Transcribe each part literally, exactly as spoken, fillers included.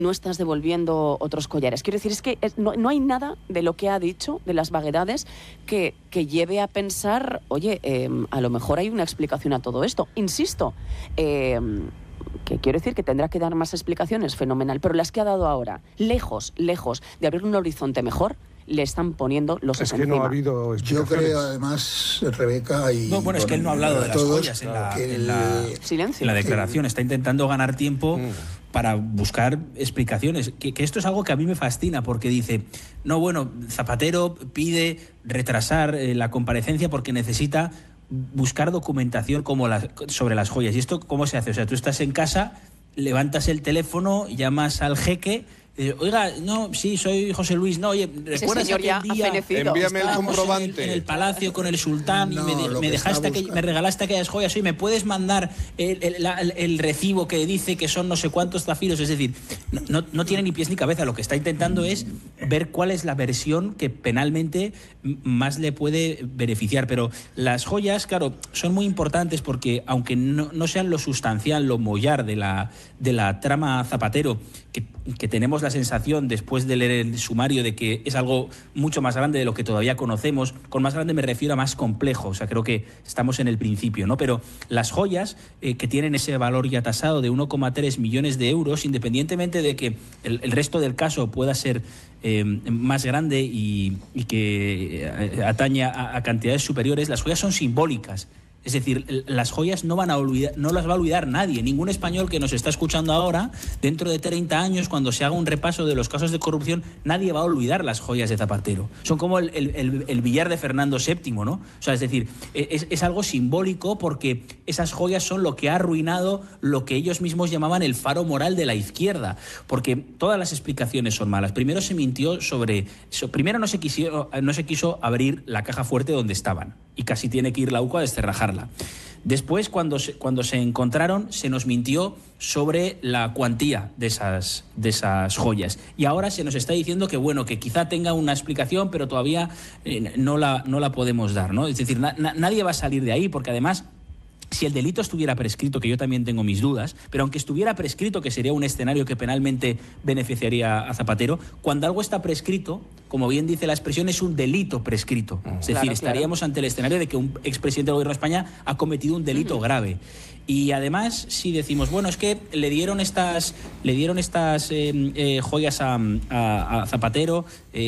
no estás devolviendo otros collares. Quiero decir, es que es, no, no hay nada de lo que ha dicho, de las vaguedades, que, que lleve a pensar, oye, eh, a lo mejor hay una explicación a todo esto. Insisto, eh, que quiero decir que tendrá que dar más explicaciones, fenomenal, pero las que ha dado ahora, lejos, lejos de abrir un horizonte mejor, le están poniendo los es que no ha habido Yo creo, además, Rebeca y... No, bueno, es que él no ha hablado de las joyas en la, en la, silencio. En la declaración. Está intentando ganar tiempo mm. para buscar explicaciones. Que, que esto es algo que a mí me fascina, porque dice, no, bueno, Zapatero pide retrasar eh, la comparecencia porque necesita buscar documentación como la, sobre las joyas. ¿Y esto cómo se hace? O sea, tú estás en casa, levantas el teléfono, llamas al jeque... Eh, oiga, no, sí, soy José Luis. No, oye, ¿recuerdas aquel día? Envíame el comprobante. En el, en el palacio con el sultán no, y me, me dejaste aquel, me regalaste aquellas joyas. Oye, ¿me puedes mandar el, el, el, el recibo que dice que son no sé cuántos zafiros? Es decir, no, no, no tiene ni pies ni cabeza. Lo que está intentando es ver cuál es la versión que penalmente más le puede beneficiar. Pero las joyas, claro, son muy importantes porque aunque no, no sean lo sustancial, lo mollar de la, de la trama Zapatero, que, que tenemos la sensación después de leer el sumario de que es algo mucho más grande de lo que todavía conocemos. Con más grande me refiero a más complejo, o sea, creo que estamos en el principio, ¿no? Pero las joyas eh, que tienen ese valor ya tasado de uno coma tres millones de euros, independientemente de que el, el resto del caso pueda ser eh, más grande y, y que eh, ataña a, a cantidades superiores, las joyas son simbólicas. Es decir, las joyas no van a olvidar, no las va a olvidar nadie. Ningún español que nos está escuchando ahora, dentro de treinta años, cuando se haga un repaso de los casos de corrupción, nadie va a olvidar las joyas de Zapatero. Son como el, el, el billar de Fernando séptimo, ¿no? O sea, es decir, es, es algo simbólico porque esas joyas son lo que ha arruinado lo que ellos mismos llamaban el faro moral de la izquierda. Porque todas las explicaciones son malas. Primero se mintió sobre... Primero no se quiso, no se quiso abrir la caja fuerte donde estaban. Y casi tiene que ir la U C A a descerrajarla. Después, cuando se, cuando se encontraron, se nos mintió sobre la cuantía de esas, de esas joyas. Y ahora se nos está diciendo que, bueno, que quizá tenga una explicación, pero todavía eh, no, la, no la podemos dar, ¿no? Es decir, na, na, nadie va a salir de ahí, porque además... Si el delito estuviera prescrito, que yo también tengo mis dudas, pero aunque estuviera prescrito, que sería un escenario que penalmente beneficiaría a Zapatero, cuando algo está prescrito, como bien dice la expresión, es un delito prescrito. Es decir, claro, estaríamos claro. ante el escenario de que un expresidente del Gobierno de España ha cometido un delito uh-huh. grave. Y además, si decimos, bueno, es que le dieron estas, le dieron estas eh, eh, joyas a, a, a Zapatero,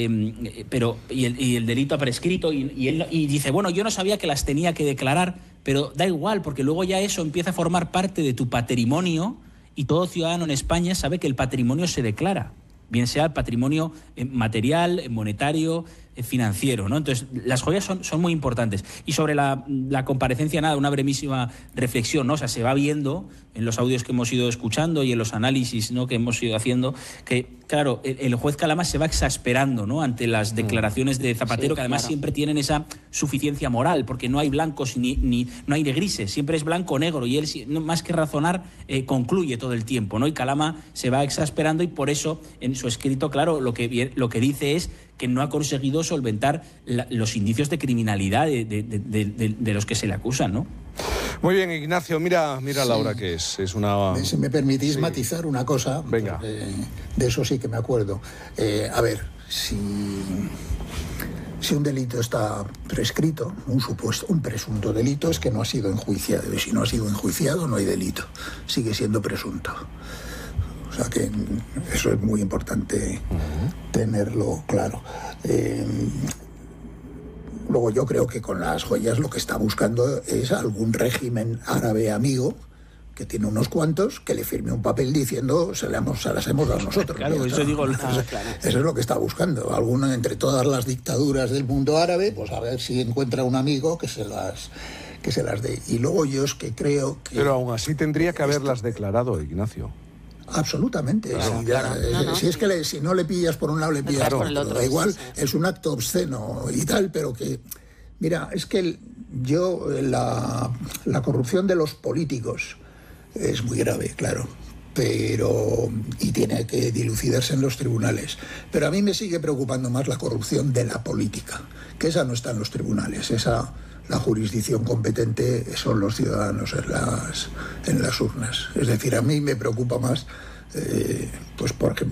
eh, pero y el, y el delito ha prescrito, y, y él y dice, bueno, yo no sabía que las tenía que declarar. Pero da igual, porque luego ya eso empieza a formar parte de tu patrimonio y todo ciudadano en España sabe que el patrimonio se declara, bien sea el patrimonio material, monetario, financiero, ¿no? Entonces, las joyas son, son muy importantes. Y sobre la, la comparecencia, nada, una brevísima reflexión, ¿no? O sea, se va viendo en los audios que hemos ido escuchando y en los análisis, ¿no?, que hemos ido haciendo, que, claro, el, el juez Calama se va exasperando, ¿no?, ante las declaraciones de Zapatero, sí, que además claro. siempre tienen esa suficiencia moral, porque no hay blancos ni, ni no hay grises, siempre es blanco o negro, y él, más que razonar, eh, concluye todo el tiempo, ¿no? Y Calama se va exasperando, y por eso, en su escrito, claro, lo que, lo que dice es que no ha conseguido solventar la, los indicios de criminalidad de, de, de, de, de los que se le acusan, ¿no? Muy bien, Ignacio, mira, mira sí. Laura, que es, es una... Si me permitís sí. matizar una cosa, venga. De, de eso sí que me acuerdo. Eh, a ver, si, si un delito está prescrito, un supuesto, un presunto delito, es que no ha sido enjuiciado, y si no ha sido enjuiciado no hay delito, sigue siendo presunto. O sea que eso es muy importante uh-huh. tenerlo claro. Eh, luego yo creo que con las joyas lo que está buscando es algún régimen árabe amigo, que tiene unos cuantos, que le firme un papel diciendo se, le hemos, se las hemos dado nosotros. Claro, eso digo, eso, claro. eso es lo que está buscando. Alguno entre todas las dictaduras del mundo árabe, pues a ver si encuentra un amigo que se las... que se las dé. Y luego yo es que creo que... Pero aún así tendría que haberlas declarado, Ignacio. Absolutamente. Claro, si, claro. Ya, no, no. si es que le, si no le pillas por un lado, le pillas claro, por el otro. Da igual, sí, sí. es un acto obsceno y tal, pero que... Mira, es que el, yo, la, la corrupción de los políticos es muy grave, claro, pero y tiene que dilucidarse en los tribunales. Pero a mí me sigue preocupando más la corrupción de la política, que esa no está en los tribunales, esa... La jurisdicción competente son los ciudadanos en las, en las urnas. Es decir, a mí me preocupa más eh, pues porque